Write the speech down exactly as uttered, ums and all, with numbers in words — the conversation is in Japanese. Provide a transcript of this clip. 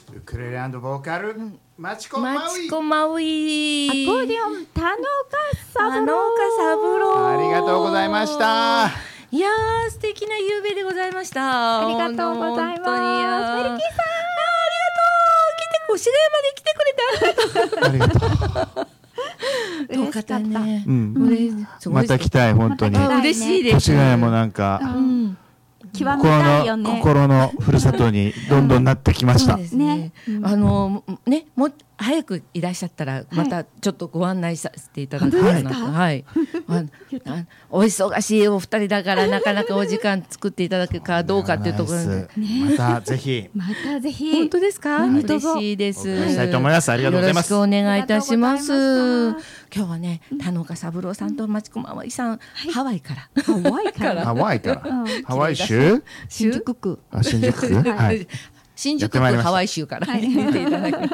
ウクレレ&ボーカル、マチコマウイ。 マチコマウイ。 アコーディオン、田中三郎。 田中三郎。 ありがとうございました。 いやー、素敵な夕べでございました。 ありがとうございます。メリキーさん、 ありがとう。来て、越谷まで来てくれてありがとう。 嬉しかったね。 うん、また来たい、本当に。 嬉しいです。 越谷もなんか、うん、 極めたいよね。 心のふるさとにどんどんなってきました。 ね、あのね、もう早くいらっしゃったらまたちょっとご案内させていただくかなと。はい。お忙しいお二人だからなかなかお時間作っていただけるかどうかっていうところで、 またぜひ。 またぜひ。 本当ですか？嬉しいです。 お願いしたいと思います。ありがとうございます。 よろしくお願いいたします。今日はね、田中三郎さんとマチコマウイさん、ハワイから。 ハワイから。 ハワイから。ハワイ州？ 新宿区。 あ、新宿区？はい。 新宿区ハワイ州から出ていただき